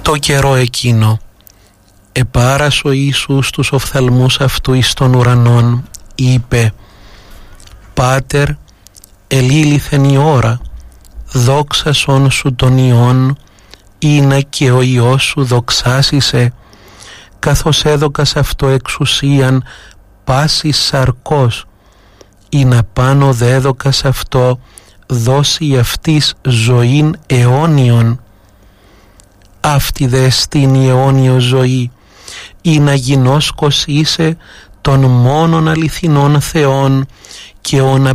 Το καιρό εκείνο επάρας ο Ιησούς τους οφθαλμούς αυτού εις των ουρανών, είπε: «Πάτερ, ελήλυθεν η ώρα, δόξασον σου τον Υιόν, είναι και ο Υιός σου δοξάσισε, καθώς έδωκας αυτό εξουσίαν πάσης σαρκός, ή να πάνω δέδωκας αυτό δώσει αυτής ζωήν αιώνιον. Αυτή δε εστίν η αιώνιο ζωή, ή να γινώσκος είσαι των μόνον αληθινών Θεών και ον